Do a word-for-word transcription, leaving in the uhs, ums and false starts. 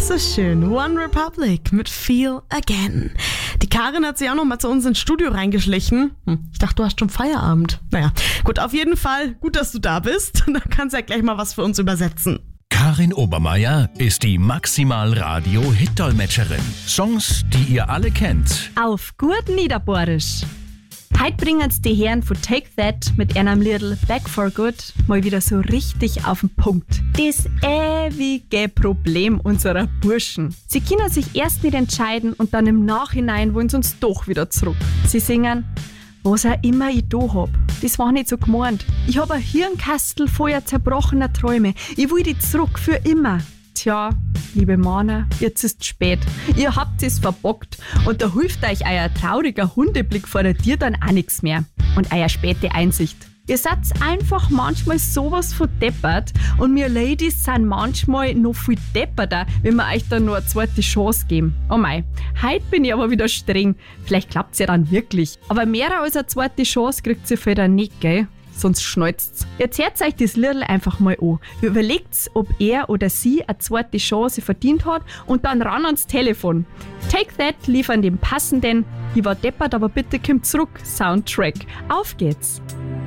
Das ist schön. One Republic mit Feel Again. Die Karin hat sich auch noch mal zu uns ins Studio reingeschlichen. Hm, ich dachte, du hast schon Feierabend. Naja, gut, auf jeden Fall gut, dass du da bist. Da kannst du ja gleich mal was für uns übersetzen. Karin Obermeier ist die Maximal-Radio-Hit-Dolmetscherin. Songs, die ihr alle kennt. Auf gut Niederbohrisch. Heute bringen uns die Herren von Take That mit einem Liedl Back for Good mal wieder so richtig auf den Punkt. Das ewige Problem unserer Burschen. Sie können sich erst nicht entscheiden und dann im Nachhinein wollen sie uns doch wieder zurück. Sie singen: Was auch immer ich da hab, das war nicht so gemeint. Ich hab ein Hirnkastel voller zerbrochener Träume. Ich will die zurück für immer. Tja, liebe Männer, jetzt ist spät. Ihr habt es verbockt und da hilft euch euer trauriger Hundeblick vor der Tür dann auch nichts mehr. Und euer späte Einsicht. Ihr seid einfach manchmal sowas von deppert und wir Ladies sind manchmal noch viel depperter, wenn wir euch dann nur eine zweite Chance geben. Oh mei, heute bin ich aber wieder streng. Vielleicht klappt's ja dann wirklich. Aber mehr als eine zweite Chance kriegt ihr für dann nicht, gell? Sonst schneutzt's. Jetzt hört euch das Liedl einfach mal an. Überlegt's, ob er oder sie eine zweite Chance verdient hat und dann ran ans Telefon. Take That liefern den passenden "Ich war deppert, aber bitte kommt zurück" Soundtrack. Auf geht's!